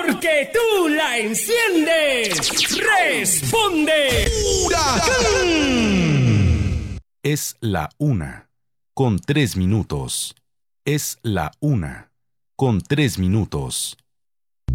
Porque tú la enciendes. Responde. ¡Huracán! Es la 1:03. Es la 1:03.